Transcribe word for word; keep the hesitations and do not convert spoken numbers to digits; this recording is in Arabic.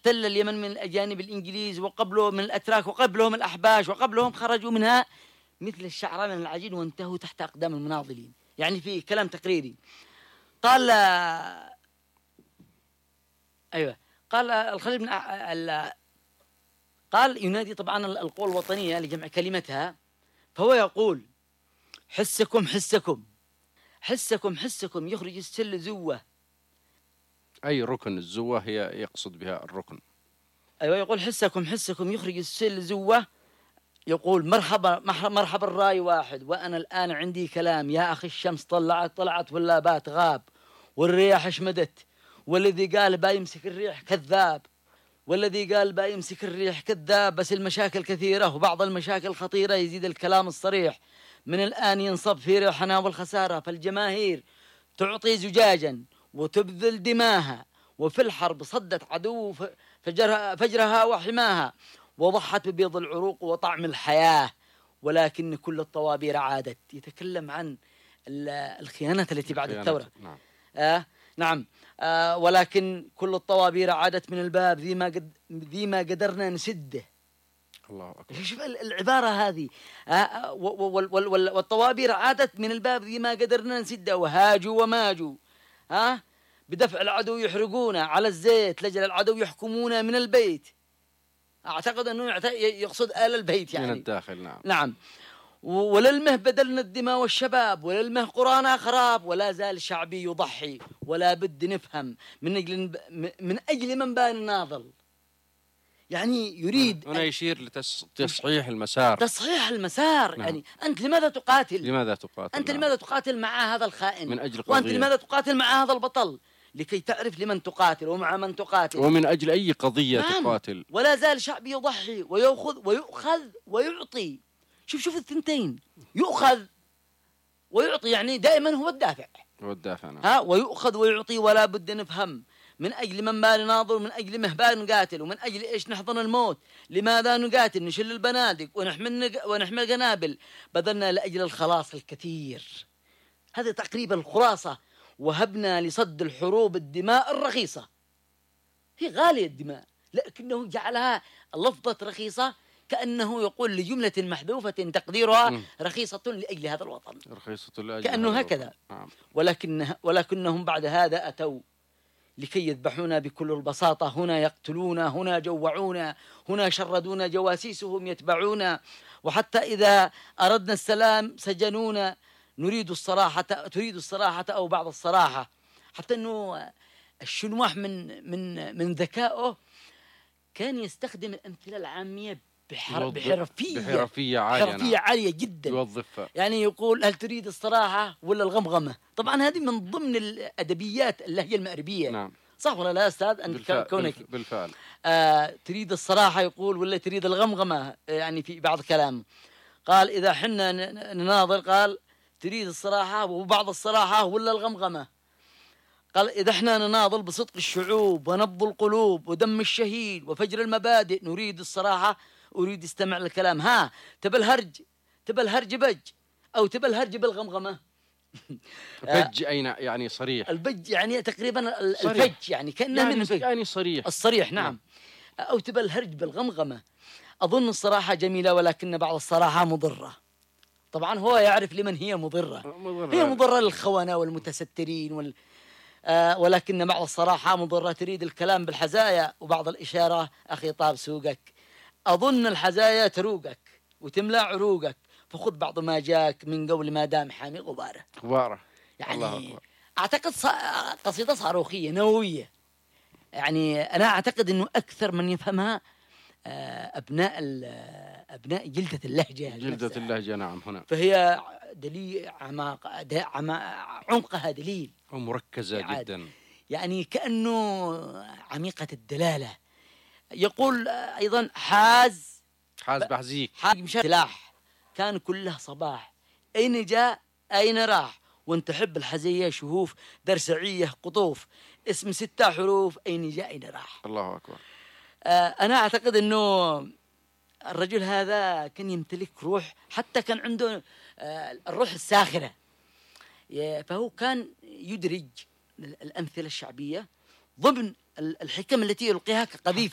احتل اليمن من الأجانب الإنجليز، وقبله من الأتراك، وقبلهم الأحباش، وقبلهم خرجوا منها مثل الشعرة من العجين وانتهوا تحت أقدام المناضلين. يعني في كلام تقريري. قال أيوة قال الخليل بن قال ينادي طبعا القوى الوطنية لجمع كلمتها، فهو يقول حسكم حسكم حسكم حسكم يخرج السل زوة. أي ركن الزوة هي يقصد بها الركن. أيوة يقول حسكم حسكم يخرج السل زوة. يقول مرحبا مرحبا الراي واحد، وأنا الآن عندي كلام. يا أخي الشمس طلعت طلعت ولا بات غاب، والرياح اشمدت، والذي قال با يمسك الريح كذاب، والذي قال با يمسك الريح كذاب. بس المشاكل كثيرة وبعض المشاكل خطيرة، يزيد الكلام الصريح. من الآن ينصب في ريحنا والخسارة، فالجماهير تعطي زجاجا وتبذل دماها، وفي الحرب صدت عدو فجرها, فجرها وحماها، وضحت ببيض العروق وطعم الحياة، ولكن كل الطوابير عادت. يتكلم عن الخيانات التي بعد الثورة. نعم. آه نعم آه ولكن كل الطوابير عادت من الباب ذي ما قد ذي ما قدرنا نسده. الله أكبر. شوف العبارة هذه. آه والطوابير عادت من الباب ذي ما قدرنا نسده، وهاجوا وماجوا ها آه بدفع العدو يحرقونا على الزيت، لجل العدو يحكمونا من البيت. أعتقد أنه يقصد آل البيت يعني من الداخل. نعم. نعم. وللمه بدلنا الدماء والشباب، وللمه قرانا خراب، ولا زال شعبي يضحي، ولا بد نفهم من أجل من أجل من بان ناضل. يعني يريد هنا يشير لتصحيح المسار. تصحيح المسار. نعم. يعني أنت لماذا تقاتل؟ لماذا تقاتل؟ أنت نعم. لماذا تقاتل مع هذا الخائن؟ من أجل قضية. وأنت لماذا تقاتل مع هذا البطل؟ لكي تعرف لمن تقاتل ومع من تقاتل، ومن أجل أي قضية. نعم. تقاتل. ولا زال شعبي يضحي ويأخذ ويؤخذ ويعطي. شوف شوف الثنتين، يؤخذ ويعطي، يعني دائما هو الدافع. هو الدافع. نعم. ها ويؤخذ ويعطي، ولا بد نفهم من أجل من بال ناظر، من أجل مهبال نقاتل، ومن أجل إيش نحضن الموت. لماذا نقاتل؟ نشل البنادق ونحمل ونحمل قنابل، بذلنا لأجل الخلاص الكثير. هذه تقريبا الخلاصة. وهبنا لصد الحروب الدماء الرخيصة. هي غالية الدماء، لكنه جعلها لفظة رخيصة، كأنه يقول لجملة محذوفة تقديرها م. رخيصة لأجل هذا الوطن. رخيصة لأجل كأنه هكذا. ولكن ولكنهم بعد هذا أتوا لكي يذبحونا بكل البساطة. هنا يقتلونا، هنا جوعونا، هنا شردونا، جواسيسهم يتبعونا، وحتى إذا أردنا السلام سجنونا. نريد الصراحة تريد الصراحة أو بعض الصراحة. حتى أنه الشنواح من من من ذكائه كان يستخدم الأمثلة العامية بحر بحرفية بحرفية عالية. حرفية عالية جدا. يوظفها. يعني يقول هل تريد الصراحة ولا الغمغمة؟ طبعا هذه من ضمن الأدبيات اللهجة المأربية. نعم. صح ولا لا أستاذ؟ أنت بالفعل. كونك بالفعل. آه تريد الصراحة يقول ولا تريد الغمغمة؟ يعني في بعض كلام قال إذا حنا نناظر قال تريد الصراحة وبعض الصراحة ولا الغمغمة. قال إذا احنا نناضل بصدق الشعوب ونبض القلوب ودم الشهيد وفجر المبادئ نريد الصراحة، أريد استمع للكلام. ها تبى الهرج تبى الهرج بج أو تبى الهرج بالغمغمة. بج أين يعني صريح. البج يعني تقريبا الفج، يعني كأنه يعني من الفج، يعني صريح الصريح. نعم. نعم. أو تبى الهرج بالغمغمة. أظن الصراحة جميلة، ولكن بعض الصراحة مضرة. طبعا هو يعرف لمن هي مضرة. مضرة. هي مضرة للخونة والمتسترين وال... آه ولكن بعض الصراحة مضرة. تريد الكلام بالحزايا وبعض الإشارة أخي طاب سوقك. أظن الحزايا تروقك وتملأ عروقك، فخذ بعض ما جاك من قول ما دام حامي غباره. غباره يعني الله أكبر. أعتقد ص... قصيدة صاروخية نووية. يعني أنا أعتقد أنه أكثر من يفهمها أبناء أبناء جلدة اللهجة. جلدة اللهجة. نعم. هنا فهي دليل عماق عمقها دليل ومركزة جدا، يعني كأنه عميقة الدلالة. يقول أيضا حاز حاز بحزيك حاز مشى سلاح كان كله صباح، أين جاء أين راح، وانت حب الحزية شهوف درسعية قطوف، اسم ستة حروف أين جاء أين راح. الله أكبر. آه أنا أعتقد أنه الرجل هذا كان يمتلك روح، حتى كان عنده آه الروح الساخرة، فهو كان يدرج الأمثلة الشعبية ضمن الحكم التي يلقيها كقذيفة.